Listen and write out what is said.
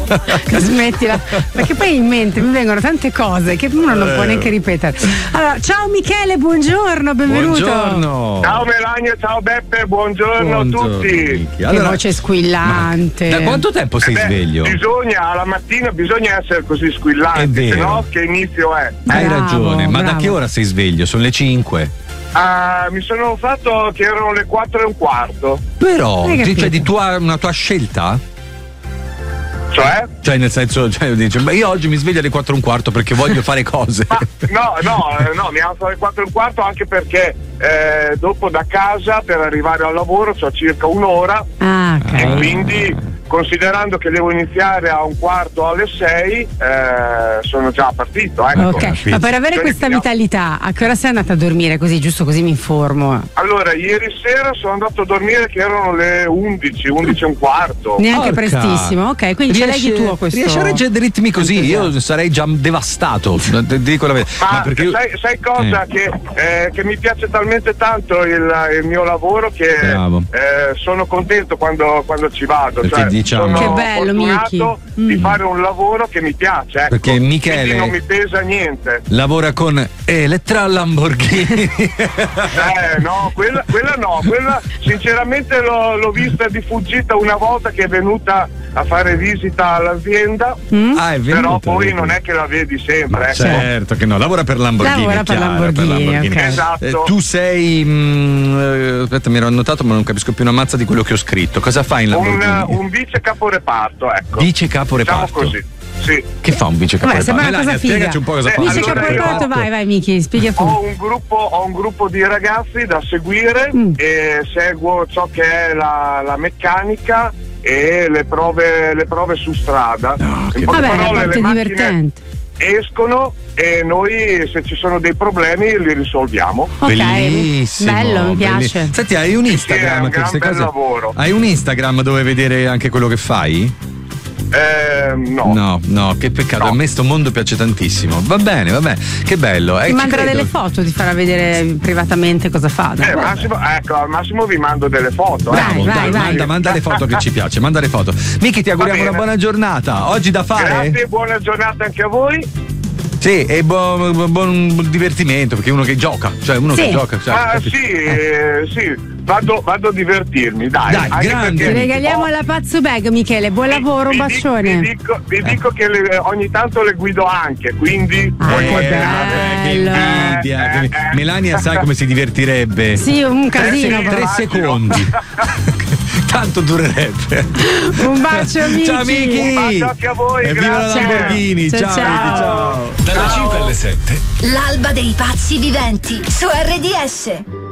Smettila, perché poi in mente mi vengono tante cose che uno non può neanche ripetere. Allora, ciao Michele, buongiorno, benvenuto. Buongiorno. Ciao Melania, ciao Beppe, buongiorno a tutti. Che voce squillante. Da quanto tempo sei sveglio? Bisogna, alla mattina bisogna essere così squillante, se no che inizio è? Hai ragione, ma da che ora sei sveglio? Sono le 5. Mi sono fatto che erano le 4:15. Però, c'è una tua scelta? Cioè, nel senso, dice, io oggi mi sveglio alle 4:15 perché voglio fare cose. No, mi alzo alle 4:15 anche perché dopo da casa per arrivare al lavoro c'ho circa un'ora. Okay. E quindi, considerando che devo iniziare a 5:15 alle 6, sono già partito. Ecco. Ok, ma per avere questa vitalità, a che ora sei andata a dormire? Così, giusto così mi informo. Allora, ieri sera sono andato a dormire che erano le 11:15. Neanche prestissimo, ok, quindi ce l'hai tu a questo. Riesci a reggere dei ritmi così? Io sarei già devastato. Ti dico la verità. Ma perché sai cosa? Che mi piace talmente tanto il mio lavoro che sono contento quando ci vado. Perché diciamo, che bello, fortunato di fare un lavoro che mi piace. Ecco. Perché Michele quindi non mi pesa niente. Lavora con Elettra Lamborghini. No, quella no, quella sinceramente l'ho vista di fuggita una volta che è venuta a fare visita all'azienda. Però poi non è che la vedi sempre. Ma ecco. Certo che no, lavora per Lamborghini. Lavora per Lamborghini. Okay. Esatto. Tu sei aspetta, mi ero annotato ma non capisco più una mazza di quello che ho scritto. Cosa fai in Lamborghini? Un vice caporeparto, ecco. Vice caporeparto. Diciamo così. Sì. Che fa un vice caporeparto? Sembra una cosa figa. Spiegaci un po' cosa fa. Vice caporeparto, vai Miki, spiega tu. Ho un gruppo di ragazzi da seguire e seguo ciò che è la meccanica e le prove su strada. In poche parole, le macchine divertente. Escono e noi se ci sono dei problemi li risolviamo. Bellissimo, bello, mi piace. Senti, hai un Instagram? Sì, è un gran bel lavoro. Hai un Instagram dove vedere anche quello che fai? No, che peccato. No. A me sto mondo piace tantissimo. Va bene, che bello. Ti manderà delle foto, ti farà vedere privatamente cosa fa. Al massimo vi mando delle foto. Bravo, manda le foto che ci piace, manda le foto. Miki, ti auguriamo una buona giornata. Oggi da fare? Grazie, buona giornata anche a voi. Sì, e buon divertimento, perché uno che gioca, che gioca. Sì, vado a divertirmi, dai grande. Ti regaliamo la Pazzo Bag, Michele, buon lavoro, un bacione. Vi dico che ogni tanto le guido anche, quindi puoi immaginare. Che invidia. Melania sai come si divertirebbe? Sì, un casino. 3 secondi. Tanto durerebbe. Un bacio, Miki. Ciao Miki. Un bacio anche a voi. E viva la Lamborghini. Ciao. Dalle 5 alle 7. L'alba dei pazzi viventi su RDS.